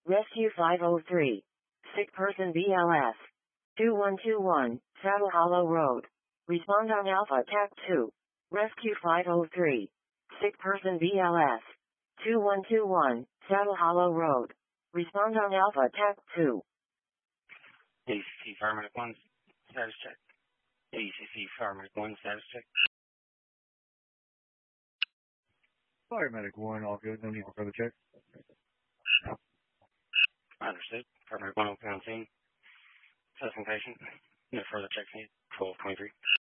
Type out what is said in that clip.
Rescue 503. Sick person BLS. 2121, Saddle Hollow Road. Respond on Alpha TAC 2. Rescue 503. Sick person BLS. 2121, Saddle Hollow Road. Respond on Alpha TAC 2. ACC Paramedic 1, status check. ACC Paramedic 1, status check. Paramedic 1, all good. No need for further check. Understood. Paramedic 1 will be on scene. Assessing patient. No further checks needed. 1223.